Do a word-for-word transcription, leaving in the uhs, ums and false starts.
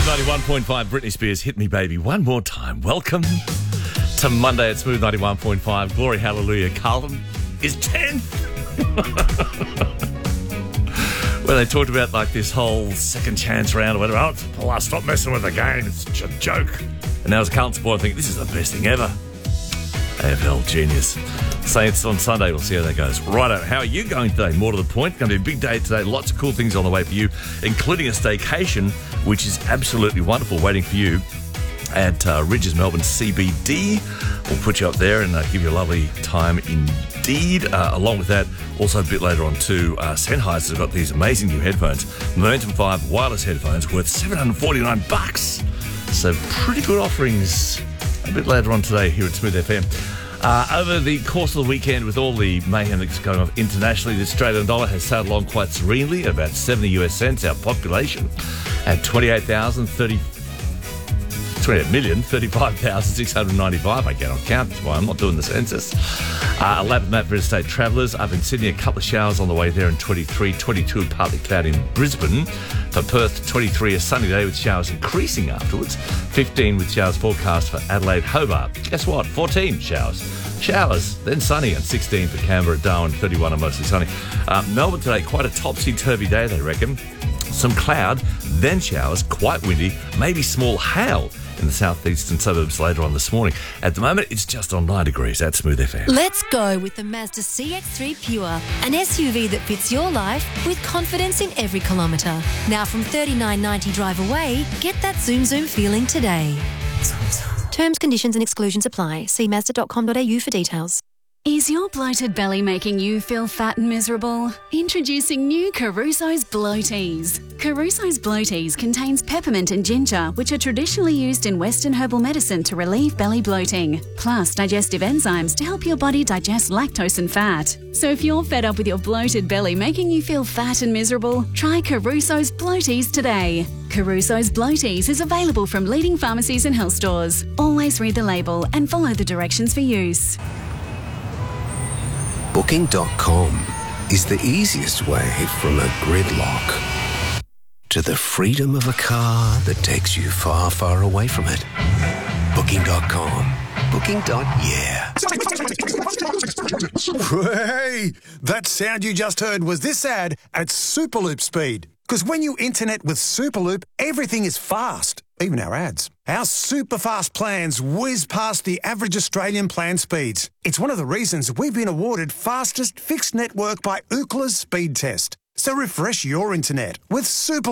Smooth ninety-one point five, Britney Spears, Hit Me Baby, one more time. Welcome to Monday at Smooth ninety-one point five. Glory, hallelujah. Carlton is tenth. Where they talked about like this whole second chance round or whatever. Oh, oh, stop messing with the game. It's a joke. And now as a Carlton supporter, I think this is the best thing ever. A F L genius. Saints on Sunday. We'll see how that goes. Righto, how are you going today? More to the point. Going to be a big day today. Lots of cool things on the way for you, including a staycation, which is absolutely wonderful, waiting for you at uh, Ridges Melbourne C B D. We'll put you up there and uh, give you a lovely time indeed. Uh, along with that, also a bit later on too, uh, Sennheiser have got these amazing new headphones, Momentum five wireless headphones worth seven hundred forty-nine bucks. So pretty good offerings a bit later on today here at Smooth F M. Uh, over the course of the weekend, with all the mayhem that's going on internationally, the Australian dollar has sailed along quite serenely at about seventy US cents. Our population at twenty-eight thousand thirty, twenty-eight million thirty-five thousand six hundred ninety-five. I cannot count, that's why I'm not doing the census. Uh, a lap map for interstate travellers. Up in Sydney, a couple of showers on the way there in twenty-three, twenty-two partly cloudy in Brisbane. For Perth, twenty-three, a sunny day with showers increasing afterwards. fifteen with showers forecast for Adelaide, Hobart. Guess what? fourteen showers. Showers, then sunny, and sixteen for Canberra, Darwin, thirty-one and mostly sunny. Uh, Melbourne today, quite a topsy-turvy day, they reckon. Some cloud, then showers, quite windy, maybe small hail in the southeastern suburbs later on this morning. At the moment, it's just on nine degrees at Smooth F M. Let's go with the Mazda C X three Pure, an S U V that fits your life with confidence in every kilometre. Now from thirty-nine ninety drive away, get that zoom zoom feeling today. Terms, conditions and exclusions apply. See mazda dot com dot a u for details. Is your bloated belly making you feel fat and miserable? Introducing new Caruso's Bloaties. Caruso's Bloaties contains peppermint and ginger, which are traditionally used in Western herbal medicine to relieve belly bloating, plus digestive enzymes to help your body digest lactose and fat. So if you're fed up with your bloated belly making you feel fat and miserable, try Caruso's Bloaties today. Caruso's Bloaties is available from leading pharmacies and health stores. Always read the label and follow the directions for use. Booking dot com is the easiest way from a gridlock to the freedom of a car that takes you far, far away from it. Booking dot com. Booking. Yeah. Hey, that sound you just heard was this ad at Superloop speed. Because when you internet with Superloop, everything is fast, even our ads. Our super fast plans whiz past the average Australian plan speeds. It's one of the reasons we've been awarded fastest fixed network by Ookla's speed test. So refresh your internet with Superloop.